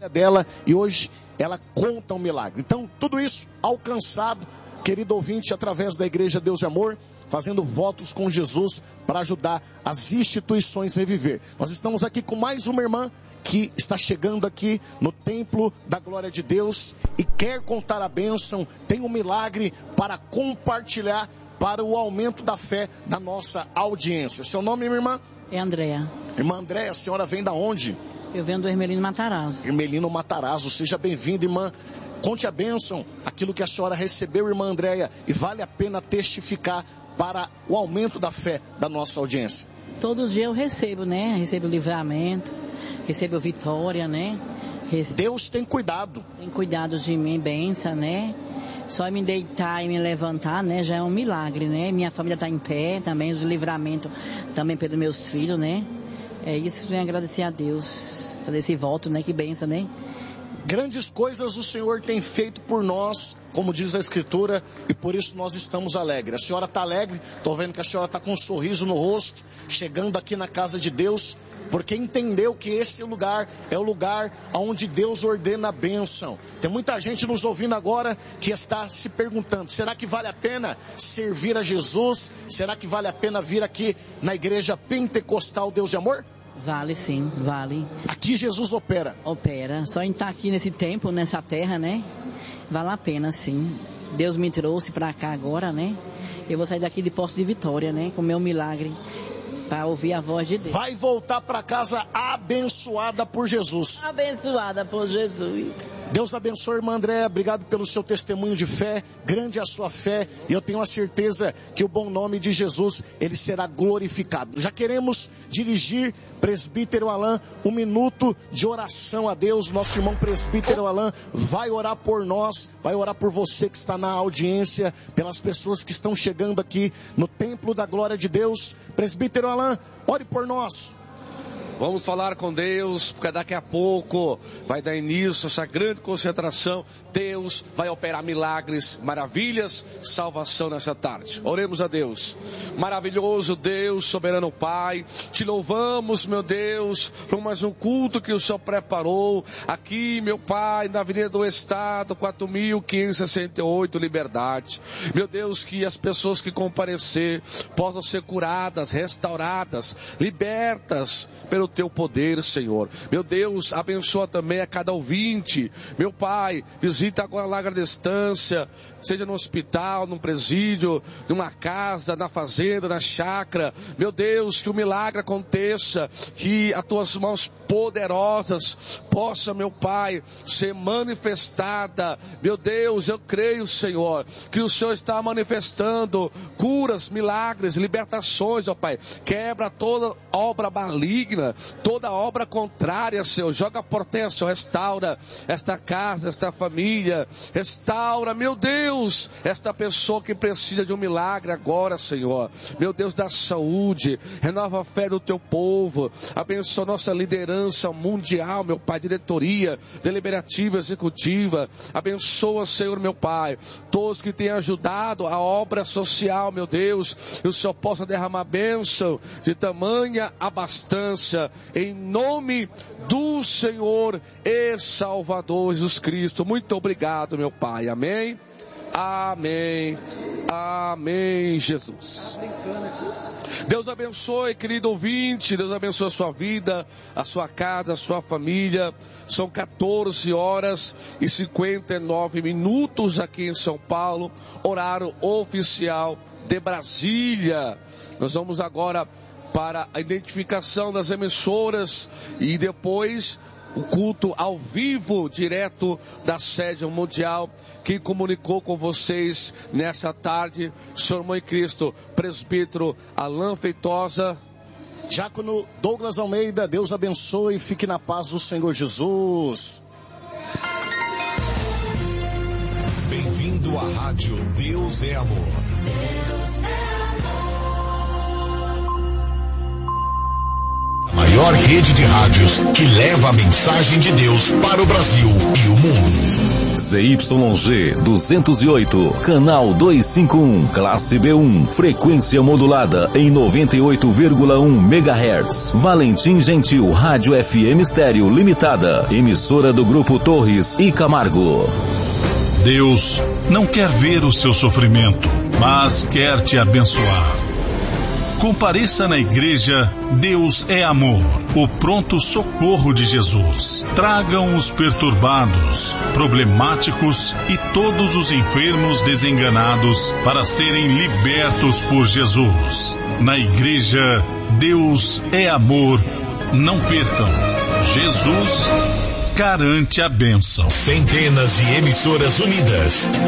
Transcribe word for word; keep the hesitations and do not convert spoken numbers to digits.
dela e hoje ela conta um milagre. Então, tudo isso alcançado, querido ouvinte, através da Igreja Deus de Amor, fazendo votos com Jesus para ajudar as instituições a reviver. Nós estamos aqui com mais uma irmã que está chegando aqui no Templo da Glória de Deus e quer contar a bênção, tem um milagre para compartilhar para o aumento da fé da nossa audiência. Seu nome, minha irmã? É Andréa. Irmã Andréa, a senhora vem da onde? Eu venho do Hermelino Matarazzo. Hermelino Matarazzo, seja bem-vinda, irmã. Conte a bênção, aquilo que a senhora recebeu, irmã Andréa, e vale a pena testificar para o aumento da fé da nossa audiência. Todos os dias eu recebo, né? Recebo livramento, recebo vitória, né? Recebo... Deus tem cuidado. Tem cuidado de mim, benção, né? Só me deitar e me levantar, né? Já é um milagre, né? Minha família está em pé também, os livramentos também pelos meus filhos, né? É isso que eu venho agradecer a Deus. Fazer esse voto, né? Que benção, né? Grandes coisas o Senhor tem feito por nós, como diz a Escritura, e por isso nós estamos alegres. A senhora está alegre, estou vendo que a senhora está com um sorriso no rosto, chegando aqui na casa de Deus, porque entendeu que esse lugar é o lugar onde Deus ordena a bênção. Tem muita gente nos ouvindo agora que está se perguntando, será que vale a pena servir a Jesus? Será que vale a pena vir aqui na Igreja Pentecostal Deus de Amor? Vale sim, vale. Aqui Jesus opera. Opera. Só em estar aqui nesse tempo, nessa terra, né? Vale a pena sim. Deus me trouxe para cá agora, né? Eu vou sair daqui de Poço de Vitória, né? Com o meu milagre. Para ouvir a voz de Deus. Vai voltar para casa abençoada por Jesus. Abençoada por Jesus. Deus abençoe, irmã Andréa. Obrigado pelo seu testemunho de fé. Grande é a sua fé. E eu tenho a certeza que o bom nome de Jesus, ele será glorificado. Já queremos dirigir, presbítero Alain, um minuto de oração a Deus. Nosso irmão presbítero Alain vai orar por nós, vai orar por você que está na audiência, pelas pessoas que estão chegando aqui no Templo da Glória de Deus. Presbítero Alain, ore por nós. Vamos falar com Deus, porque daqui a pouco vai dar início a essa grande concentração. Deus vai operar milagres, maravilhas, salvação nessa tarde. Oremos a Deus. Maravilhoso Deus, soberano Pai, te louvamos, meu Deus, por mais um culto que o Senhor preparou aqui, meu Pai, na Avenida do Estado, quatro mil quinhentos e sessenta e oito, Liberdade. Meu Deus, que as pessoas que comparecer possam ser curadas, restauradas, libertas pelo teu poder, Senhor. Meu Deus, abençoa também a cada ouvinte. Meu Pai, visita agora a larga distância, seja no hospital, num presídio, numa casa, na fazenda, na chácara. Meu Deus, que o milagre aconteça, que as tuas mãos poderosas possam, meu Pai, ser manifestada. Meu Deus, eu creio, Senhor, que o Senhor está manifestando curas, milagres, libertações, ó Pai. Quebra toda obra maligna, toda obra contrária, Senhor. Joga por terra, Senhor. Restaura esta casa, esta família. Restaura, meu Deus, esta pessoa que precisa de um milagre agora, Senhor. Meu Deus, da saúde. Renova a fé do teu povo. Abençoa nossa liderança mundial, meu Pai. Diretoria, deliberativa, executiva. Abençoa, Senhor, meu Pai. Todos que têm ajudado a obra social, meu Deus. Que o Senhor possa derramar bênção de tamanha abastança. Em nome do Senhor e Salvador Jesus Cristo. Muito obrigado, meu Pai. Amém. Amém. Amém, Jesus. Deus abençoe, querido ouvinte. Deus abençoe a sua vida, a sua casa, a sua família. São quatorze horas e cinquenta e nove minutos aqui em São Paulo. Horário oficial de Brasília. Nós vamos agora para a identificação das emissoras e depois o culto ao vivo, direto da sede mundial. Quem comunicou com vocês nessa tarde, Senhor Mãe Cristo, presbítero Alain Feitosa. Diácono Douglas Almeida, Deus abençoe e fique na paz do Senhor Jesus. Bem-vindo à rádio Deus é Amor. Deus é amor. Maior rede de rádios que leva a mensagem de Deus para o Brasil e o mundo. Z Y G duzentos e oito, canal duzentos e cinquenta e um, classe B um, frequência modulada em noventa e oito vírgula um megahertz. Valentim Gentil Rádio F M Estéreo Limitada, emissora do Grupo Torres e Camargo. Deus não quer ver o seu sofrimento, mas quer te abençoar. Compareça na igreja Deus é Amor, o pronto socorro de Jesus. Tragam os perturbados, problemáticos e todos os enfermos desenganados para serem libertos por Jesus. Na igreja Deus é Amor, não percam. Jesus garante a bênção. Centenas de emissoras unidas.